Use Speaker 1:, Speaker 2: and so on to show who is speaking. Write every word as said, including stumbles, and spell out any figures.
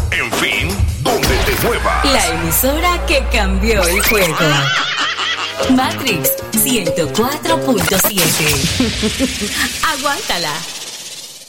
Speaker 1: En fin, donde te muevas.
Speaker 2: La emisora que cambió el juego. Matrix ciento cuatro punto siete. Aguántala.